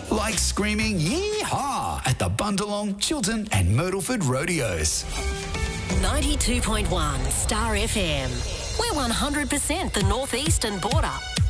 like screaming yee-haw at the Bundalong, Chiltern and Myrtleford rodeos. 92.1 Star FM. We're 100% the northeastern border.